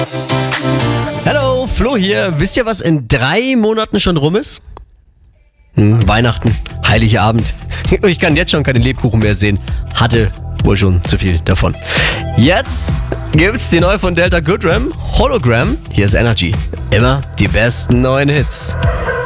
Hallo, Flo hier. Wisst ihr, was in 3 Monaten schon rum ist? Weihnachten, Heiligabend. Ich kann jetzt schon keine Lebkuchen mehr sehen. Hatte wohl schon zu viel davon. Jetzt gibt's die neue von Delta Goodrem, Hologram. Hier ist Energy. Immer die besten neuen Hits.